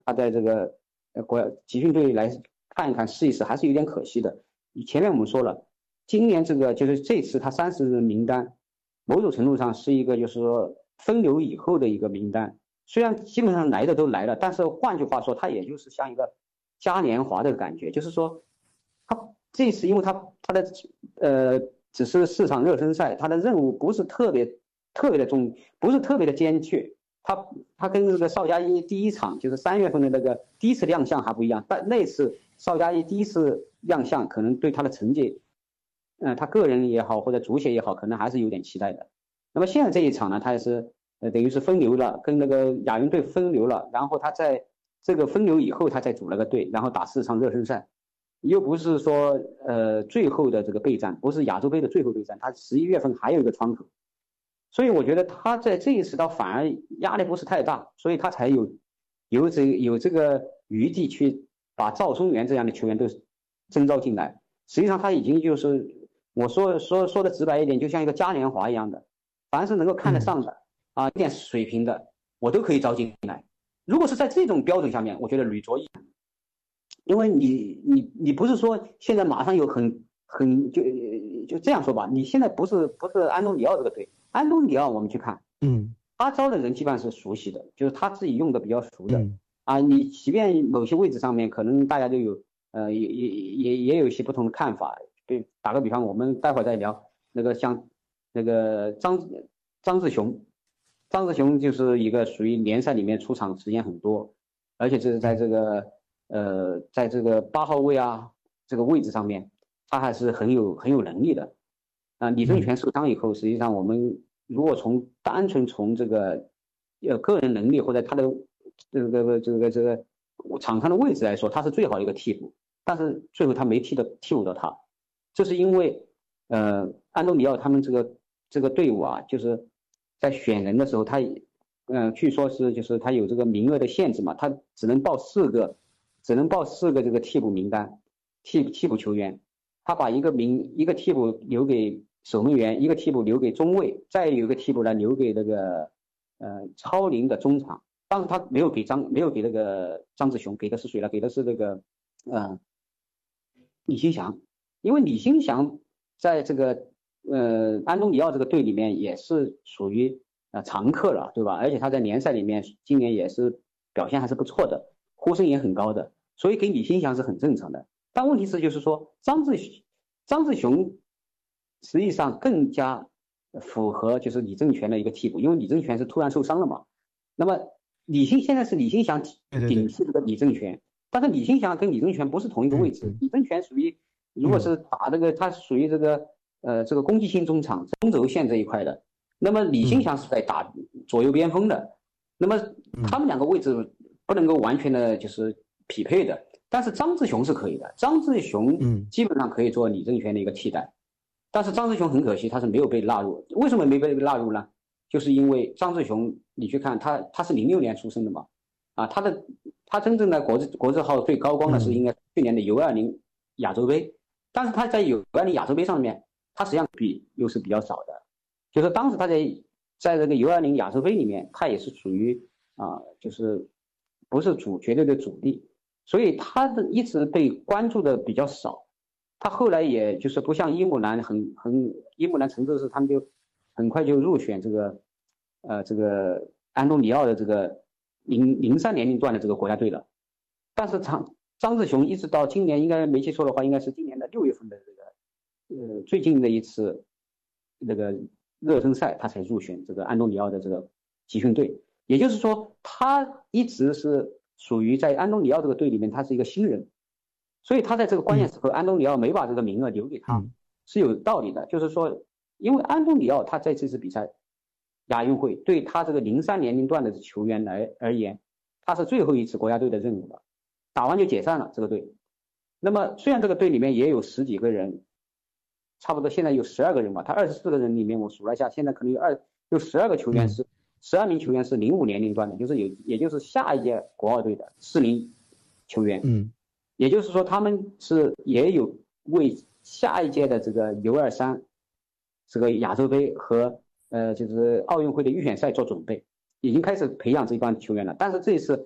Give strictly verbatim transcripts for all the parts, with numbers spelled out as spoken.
他在这个呃国集训队来看一看试一试，还是有点可惜的。前面我们说了，今年这个就是这次他三十人名单，某种程度上是一个就是说分流以后的一个名单。虽然基本上来的都来了，但是换句话说，它也就是像一个嘉年华的感觉，就是说，他这次因为他他的呃只是四场热身赛，他的任务不是特别特别的重，不是特别的艰巨。他他跟这个邵佳一第一场就是三月份的那个第一次亮相还不一样，但那次邵佳一第一次亮相，可能对他的成绩，嗯、呃，他个人也好或者足协也好，可能还是有点期待的。那么现在这一场呢，他也是。呃，等于是分流了，跟那个亚运队分流了，然后他在这个分流以后，他再组了个队，然后打四场热身赛，又不是说呃最后的这个备战，不是亚洲杯的最后备战，他十一月份还有一个窗口，所以我觉得他在这一次倒反而压力不是太大，所以他才有有这有这个余地去把赵松元这样的球员都征召进来。实际上他已经就是我说说说的直白一点，就像一个嘉年华一样的，凡是能够看得上的。啊，一点水平的我都可以招进来。如果是在这种标准下面，我觉得吕卓一，因为你你你不是说现在马上有很很就就这样说吧，你现在不是不是安东尼奥这个队，安东尼奥我们去看， 嗯， 他招的人基本上是熟悉的，就是他自己用的比较熟的、嗯、啊。你即便某些位置上面可能大家都有呃也也也也有一些不同的看法，对，打个比方，我们待会儿再聊那个像那个张张志雄。张志雄就是一个属于联赛里面出场时间很多，而且这是在这个呃，在这个八号位啊这个位置上面，他还是很有很有能力的。啊，李正全受伤以后，实际上我们如果从单纯从这个呃个人能力或者他的这个这个这个场上的位置来说，他是最好的一个替补，但是最后他没替的替补到他，这是因为呃安东尼奥他们这个这个队伍啊，就是。在选人的时候，他，嗯、呃，据说是就是他有这个名额的限制嘛，他只能报四个，只能报四个这个替补名单，替替补球员，他把一个名一个替补留给守门员，一个替补留给中卫，再有一个替补呢留给那个呃超龄的中场，但是他没有给张没有给那个张志雄，给的是谁呢？给的是那个呃李兴祥，因为李兴祥在这个。呃，安东尼奥这个队里面也是属于呃常客了，对吧？而且他在联赛里面今年也是表现还是不错的，呼声也很高的，所以给李兴祥是很正常的。但问题是就是说张志张志雄实际上更加符合就是李正全的一个替补，因为李正全是突然受伤了嘛。那么李兴现在是李兴祥顶替这个李正全，但是李兴祥跟李正全不是同一个位置，李正全属于如果是打这个，他属于这个。呃，这个攻击性中场中轴线这一块的，那么李兴祥是在打左右边锋的，嗯、那么他们两个位置不能够完全的就是匹配的，但是张志雄是可以的，张志雄基本上可以做李正全的一个替代，嗯、但是张志雄很可惜他是没有被纳入，为什么没被纳入呢？就是因为张志雄你去看他他是零六年出生的嘛，啊，他的他真正的国字国字号最高光的是应该去年的 U 二零 亚洲杯，但是他在 U 二零 亚洲杯上面。他实际上比又是比较少的，就是当时他在在这个 U 二零 亚洲杯里面，他也是属于啊、呃，就是不是主绝对的主力，所以他的一直被关注的比较少。他后来也就是不像伊姆兰很很伊姆兰成都是他们就很快就入选这个呃这个安东尼奥的这个零零三年龄段的这个国家队了，但是张张志雄一直到今年应该没记错的话，应该是今年的六月份的这个。呃，最近的一次那个热身赛，他才入选这个安东尼奥的这个集训队。也就是说，他一直是属于在安东尼奥这个队里面，他是一个新人，所以他在这个关键时刻，安东尼奥没把这个名额留给他，是有道理的。就是说，因为安东尼奥他在这次比赛亚运会对他这个零三年龄段的球员来而言，他是最后一次国家队的任务了，打完就解散了这个队。那么虽然这个队里面也有十几个人。差不多现在有十二个人吧，他二十四个人里面我数了一下，现在可能有二有十二个球员是十二名球员是零五年龄段的，就是有也就是下一届国奥队的适龄球员，嗯，也就是说他们是也有为下一届的这个 U 二三这个亚洲杯和呃就是奥运会的预选赛做准备，已经开始培养这一帮球员了。但是这一次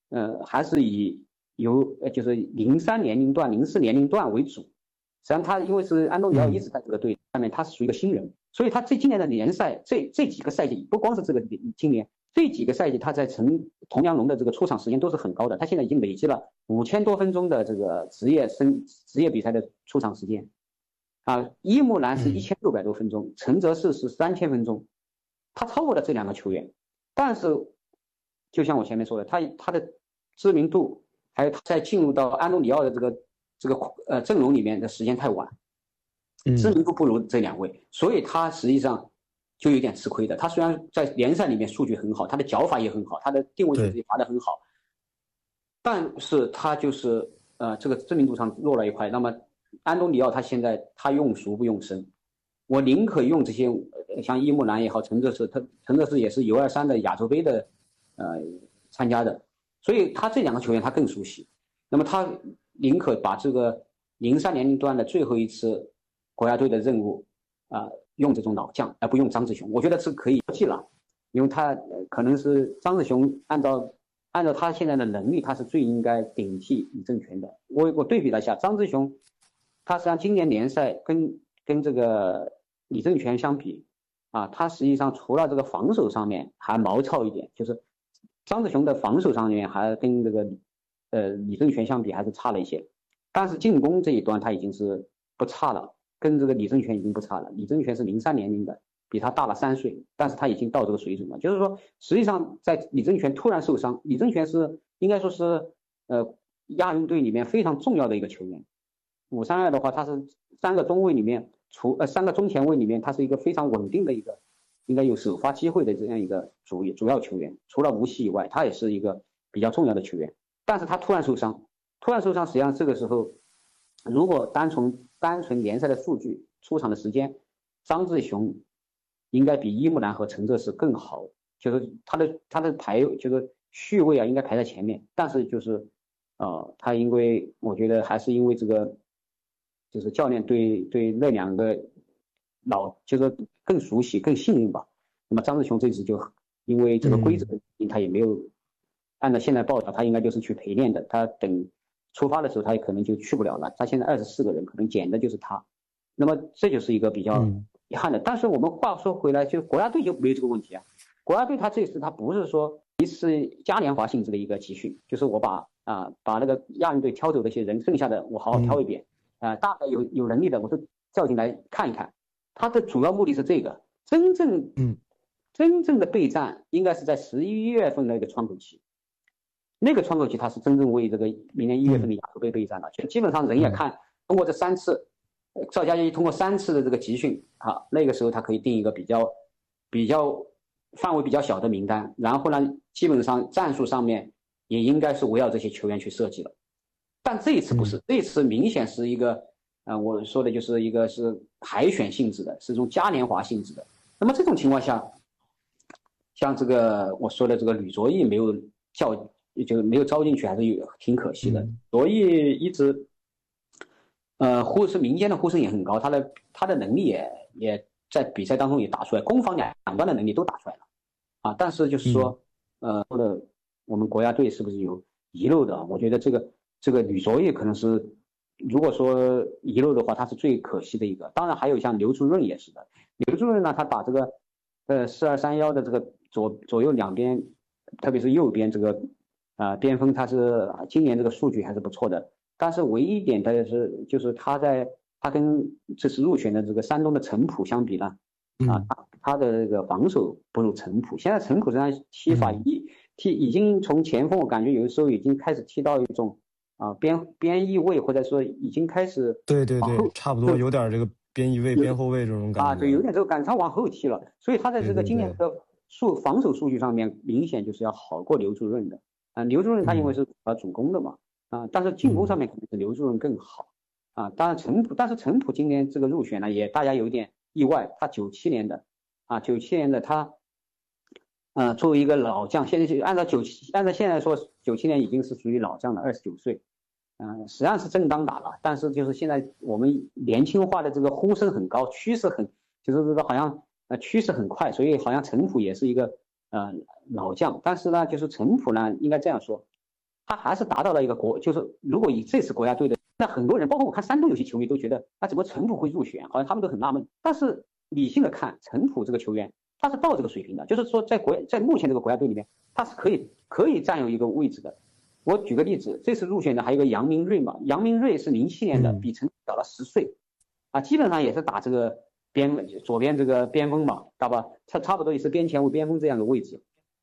呃，还是以由呃就是零三年龄段、零四年龄段为主。实际上他因为是安东尼奥一直在这个队上面，他是属于一个新人，所以他这今年的联赛这这几个赛季，不光是这个今年这几个赛季，他在成同阳龙的这个出场时间都是很高的，他现在已经累积了五千多分钟的这个职业生职业比赛的出场时间。啊，伊木兰是一千六百多分钟，陈泽世是三千分钟，他超过了这两个球员。但是，就像我前面说的，他他的知名度，还有他在进入到安东尼奥的这个这个呃阵容里面的时间太晚，知名度不如这两位，所以他实际上就有点吃亏的。他虽然在联赛里面数据很好，他的脚法也很好，他的定位数据也罚得很好，但是他就是呃这个知名度上弱了一块。那么安东尼奥他现在他用熟不用生，我宁可用这些像伊木兰也好，陈泽世，他陈泽世也是 U 二十三 的亚洲杯的呃参加的，所以他这两个球员他更熟悉。那么他宁可把这个零三年龄段的最后一次国家队的任务啊、呃、用这种老将，而不用张志雄，我觉得是可以记了，因为他可能是张志雄按照按照他现在的能力，他是最应该顶替李正权的。我我对比了一下，张志雄。他实际上今年联赛跟跟这个李正权相比，啊，他实际上除了这个防守上面还毛糙一点，就是张志雄的防守上面还跟这个呃李正权相比还是差了一些，但是进攻这一端他已经是不差了，跟这个李正权已经不差了。李正权是零三年龄的，比他大了三岁，但是他已经到这个水准了。就是说，实际上在李正权突然受伤，李正权是应该说是呃亚运队里面非常重要的一个球员。五三二的话，他是三个中卫里面，除呃三个中前卫里面，他是一个非常稳定的一个，应该有首发机会的这样一个主主要球员。除了吴曦以外，他也是一个比较重要的球员。但是他突然受伤，突然受伤，实际上这个时候，如果单从单纯联赛的数据、出场的时间，张志雄应该比伊木兰和陈泽世更好，就是他的他的排就是序位啊，应该排在前面。但是就是呃，他因为我觉得还是因为这个。就是教练对对那两个老就是更熟悉更信任吧。那么张志雄这次就因为这个规则，他也没有按照现在报道，他应该就是去陪练的。他等出发的时候，他也可能就去不了了。他现在二十四个人，可能减的就是他。那么这就是一个比较遗憾的。但是我们话说回来，就国家队就没有这个问题啊。国家队他这次他不是说一次嘉年华性质的一个集训，就是我把啊把那个亚运队挑走的一些人，剩下的我好好挑一遍。啊、呃，大概有有能力的，我都叫进来看一看。他的主要目的是这个，真正嗯，真正的备战应该是在十一月份那个窗口期，那个窗口期他是真正为这个明年一月份的亚洲杯备战了。就基本上人也看，通过这三次，赵佳怡通过三次的这个集训，啊，那个时候他可以定一个比较比较范围比较小的名单，然后呢，基本上战术上面也应该是围绕这些球员去设计了。但这一次不是，这一次明显是一个，呃，我说的就是一个是海选性质的，是这种嘉年华性质的。那么这种情况下，像这个我说的这个吕卓毅没有叫，就没有招进去，还是有挺可惜的。卓毅一直，呃，呼声民间的呼声也很高，他的他的能力也也在比赛当中也打出来，攻防两端的能力都打出来了，啊，但是就是说，呃，说的我们国家队是不是有遗漏的？我觉得这个。这个吕卓毅可能是，如果说遗漏的话，他是最可惜的一个。当然还有像刘朱润也是的。刘朱润呢，他打这个呃四二三幺的这个左左右两边，特别是右边这个啊、呃、边锋，他是今年这个数据还是不错的。但是唯一一点的是，就是他在他跟这次入选的这个山东的陈普相比呢，啊，他他的这个防守不如陈普。现在陈普实际上踢法已踢已经从前锋，我感觉有的时候已经开始踢到一种。啊，边边翼位或者说已经开始对对对，差不多有点这个边翼位、边后卫这种感觉啊，对，有点这个感觉，他往后踢了，所以他在这个今年的数防守数据上面明显就是要好过刘朱润的啊。刘朱润他因为是啊主攻的嘛啊，但是进攻上面可能是刘朱润更好啊。当然陈普，但是陈普今年这个入选呢，也大家有点意外，他九七年的啊，九七年的他。呃，作为一个老将，现在就按照九七，按照现在说，九七年已经是属于老将了，二十九岁，嗯、呃，实际上是正当打了，但是就是现在我们年轻化的这个呼声很高，趋势很，就是这个好像呃趋势很快，所以好像陈普也是一个呃老将，但是呢，就是陈普呢，应该这样说， 他还是达到了一个国，就是如果以这次国家队的，那很多人，包括我看山东有些球迷都觉得，那怎么陈普会入选？好像他们都很纳闷。但是理性的看，陈普这个球员他是到这个水平的，就是说在国在目前这个国家队里面，他是可以可以占有一个位置的。我举个例子，这次入选的还有一个杨明睿嘛，杨明睿是零七年的，比陈普小了十岁，啊，基本上也是打这个边左边这个边锋嘛，知道吧？他差不多也是边前卫边锋这样的位置。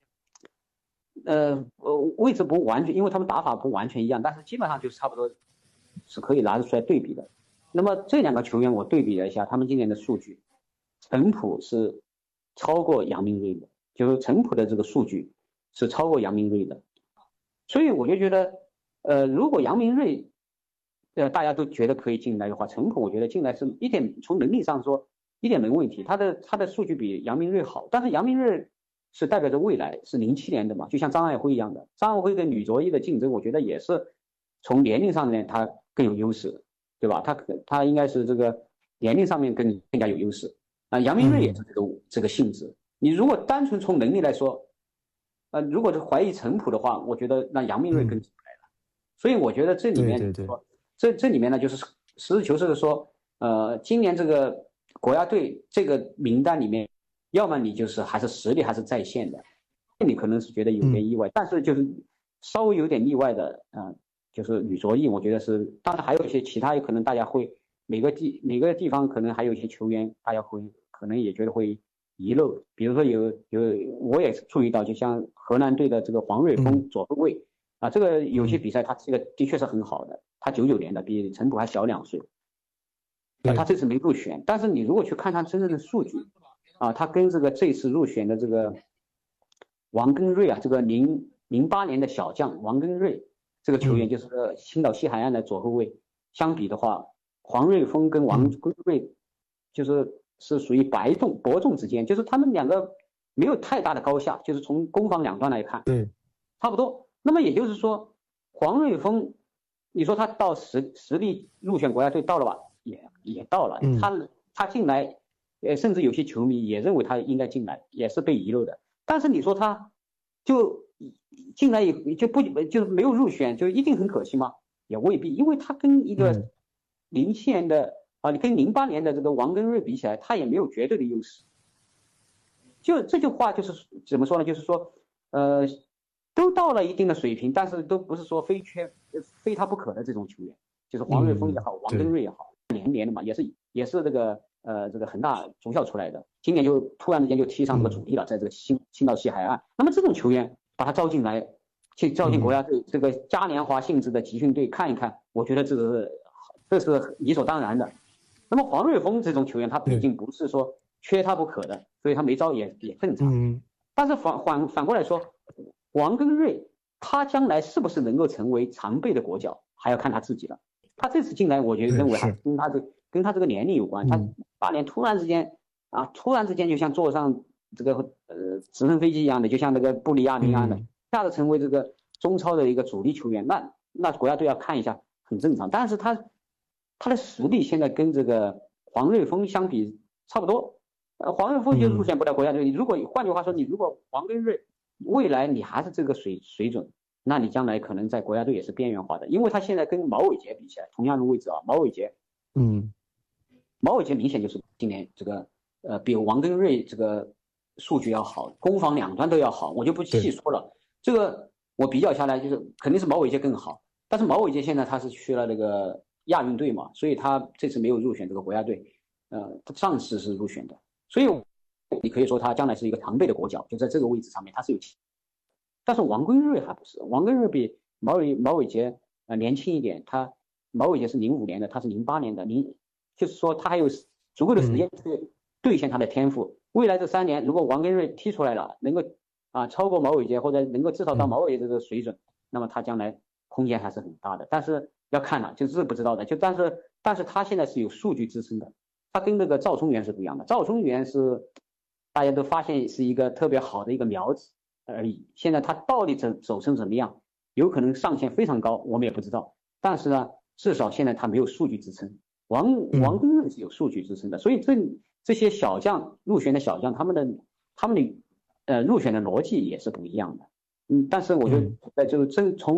呃呃，位置不完全，因为他们打法不完全一样，但是基本上就是差不多是可以拿得出来对比的。那么这两个球员我对比了一下他们今年的数据，陈普是超过杨明睿的，就是陈普的这个数据是超过杨明睿的。所以我就觉得，呃，如果杨明睿，呃，大家都觉得可以进来的话，陈普我觉得进来是一点从能力上说一点没问题，他的他的数据比杨明睿好，但是杨明睿是代表着未来，是零七年的嘛，就像张爱辉一样的，张爱辉跟吕卓一的竞争，我觉得也是从年龄上面他更有优势，对吧？他他应该是这个年龄上面更更加有优势啊。杨明睿也是这个、嗯、这个性质。你如果单纯从能力来说。呃，如果是怀疑陈普的话，我觉得那杨明睿更进来了，嗯、所以我觉得这里面， 对对对， 这这里面呢，就是实事求是的说，呃，今年这个国家队这个名单里面，要么你就是还是实力还是在线的，你可能是觉得有点意外，嗯、但是就是稍微有点例外的，啊、呃，就是吕卓毅，我觉得是，当然还有一些其他，有可能大家会每个地每个地方可能还有一些球员，大家会可能也觉得会。遗漏，比如说有有，我也注意到，就像河南队的这个黄瑞峰左后卫、嗯、啊，这个有些比赛他这个的确是很好的，他九九年的，比陈普还小两岁，啊，他这次没入选，但是你如果去看他真正的数据，啊，他跟这个这次入选的这个王根瑞啊，这个零零八年的小将王根瑞这个球员，就是个青岛西海岸的左后卫，相比的话，黄瑞峰跟王根瑞就是。是属于伯仲伯仲之间，就是他们两个没有太大的高下，就是从攻防两端来看， 对， 差不多。那么也就是说，黄瑞峰，你说他到实实力入选国家队到了吧？也也到了， 嗯、 他他进来，呃，甚至有些球迷也认为他应该进来，也是被遗漏的。但是你说他就进来也就不就是没有入选，就一定很可惜吗？也未必，因为他跟一个零七年的。嗯啊，你跟零八年的这个王根瑞比起来，他也没有绝对的优势。就这句话就是怎么说呢？就是说，呃，都到了一定的水平，但是都不是说非缺非他不可的这种球员。就是黄瑞峰也好，嗯、王根瑞也好，年年的嘛，也是也是这个呃这个恒大足校出来的，今年就突然之间就踢上这个主力了，在这个青青岛西海岸。那么这种球员把他招进来，去招进国家队、嗯、这个嘉年华性质的集训队看一看，我觉得这个是这是理所当然的。那么黄瑞峰这种球员，他毕竟不是说缺他不可的，所以他没招也也正常。嗯、但是反反反过来说，王根瑞他将来是不是能够成为常备的国脚，还要看他自己了。他这次进来，我觉得认为还跟他这跟他这个年龄有关。他八年突然之间啊，突然之间就像坐上这个呃直升飞机一样的，就像那个布里亚尼一样的，一下子成为这个中超的一个主力球员，那那国家队要看一下，很正常。但是他。他的实力现在跟这个黄瑞峰相比差不多，呃，黄瑞峰就入选不了国家队。嗯、如果换句话说，你如果黄根瑞未来你还是这个水水准，那你将来可能在国家队也是边缘化的，因为他现在跟毛伟杰比起来，同样的位置啊，毛伟杰，嗯，毛伟杰明显就是今年这个呃比王根瑞这个数据要好，攻防两端都要好，我就不细说了。这个我比较下来就是肯定是毛伟杰更好，但是毛伟杰现在他是去了这个。亚运队嘛，所以他这次没有入选这个国家队，呃，他上次是入选的，所以你可以说他将来是一个常备的国脚，就在这个位置上面他是有。但是王根瑞还不是，王根瑞比毛伟毛伟杰呃年轻一点，他毛伟杰是零五年的，他是零八年的，零就是说他还有足够的时间去兑现他的天赋。嗯、未来这三年，如果王根瑞踢出来了，能够啊超过毛伟杰，或者能够至少到毛伟杰这个水准，嗯、那么他将来空间还是很大的。但是要看了，就是不知道的，就但是但是他现在是有数据支撑的，他跟那个赵聪元是不一样的。赵聪元是大家都发现是一个特别好的一个苗子而已，现在他到底走走成怎么样，有可能上限非常高，我们也不知道。但是呢，至少现在他没有数据支撑。王王根瑞是有数据支撑的，所以这这些小将入选的小将，他们的他们的呃入选的逻辑也是不一样的。嗯，但是我觉得就是真从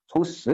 从实